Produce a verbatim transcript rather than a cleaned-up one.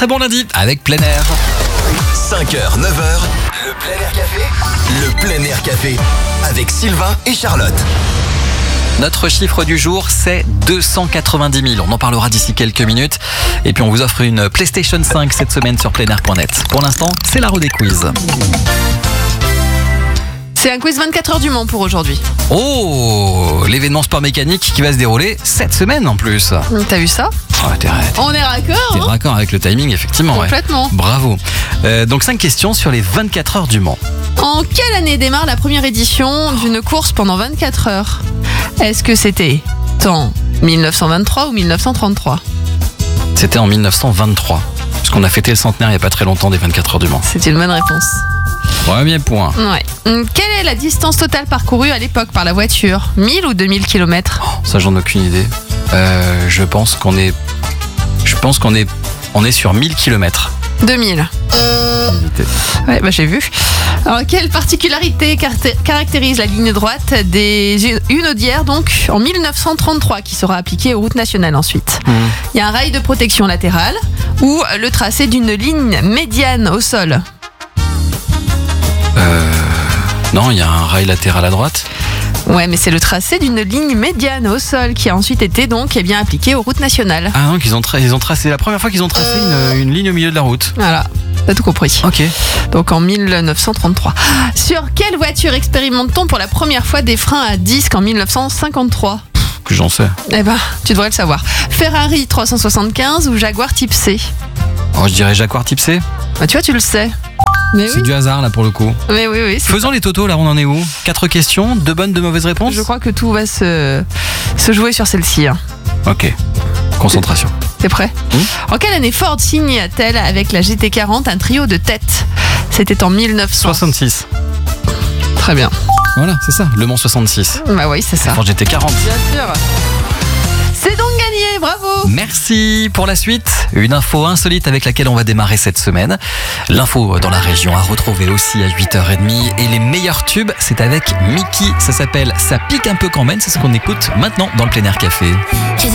très bon lundi avec plein air. cinq heures, neuf heures, le plein air café. Le plein air café avec Sylvain et Charlotte. Notre chiffre du jour, c'est deux cent quatre-vingt-dix mille. On en parlera d'ici quelques minutes. Et puis on vous offre une PlayStation cinq cette semaine sur pleinair point net. Pour l'instant, c'est l'heure des quiz. C'est un quiz vingt-quatre heures du Mans pour aujourd'hui. Oh, l'événement sport mécanique qui va se dérouler cette semaine en plus. T'as vu ça? Oh, t'es, t'es, On est raccord, t'es hein? raccord avec le timing, effectivement. Complètement. Ouais. Bravo. Euh, donc cinq questions sur les vingt-quatre heures du Mans. En quelle année démarre la première édition d'une course pendant vingt-quatre heures? Est-ce que c'était en dix-neuf cent vingt-trois ou dix-neuf cent trente-trois? C'était en dix-neuf cent vingt-trois. Puisqu'on a fêté le centenaire il n'y a pas très longtemps des vingt-quatre heures du Mans. C'est une bonne réponse. Premier point. Ouais. Quelle est la distance totale parcourue à l'époque par la voiture? mille ou deux mille kilomètres? Oh, ça, j'en ai aucune idée. Euh, je pense qu'on est... Je pense qu'on est... On est sur mille kilomètres. deux mille. Ouais, bah j'ai vu. Alors, quelle particularité caractérise la ligne droite des Hunaudières, donc en dix-neuf cent trente-trois, qui sera appliquée aux routes nationales ensuite? Il mmh. y a un rail de protection latérale ou le tracé d'une ligne médiane au sol? Euh... Non, il y a un rail latéral à droite. Ouais, mais c'est le tracé d'une ligne médiane au sol qui a ensuite été donc eh bien appliqué aux routes nationales. Ah donc ils ont, tra- ils ont tracé, la première fois qu'ils ont tracé une, une ligne au milieu de la route. Voilà, t'as tout compris. Ok. Donc en dix-neuf cent trente-trois. Sur quelle voiture expérimente-t-on pour la première fois des freins à disque en dix-neuf cent cinquante-trois? Que j'en sais. Eh ben, tu devrais le savoir. Ferrari trois cent soixante-quinze ou Jaguar Type C? Oh, je dirais Jaguar Type C. Bah, tu vois, tu le sais. Mais c'est oui. du hasard là pour le coup. Mais oui, oui. Faisons ça. Les totaux là, on en est où? Quatre questions, deux bonnes, deux mauvaises réponses. Je crois que tout va se, se jouer sur celle-ci. Hein. Ok. Concentration. T'es prêt? mmh. En quelle année Ford signe-t-elle avec la G T quarante un trio de tête? C'était en dix-neuf cent soixante-six. Très bien. Voilà, c'est ça, Le Mans soixante-six. Bah oui, c'est ça. Ford G T quarante. Bien sûr. C'est donc gagné, bravo. Merci. Pour la suite, une info insolite avec laquelle on va démarrer cette semaine. L'info dans la région à retrouver aussi à huit heures trente. Et les meilleurs tubes, c'est avec Mickey. Ça s'appelle Ça pique un peu quand même. C'est ce qu'on écoute maintenant dans le plein air café.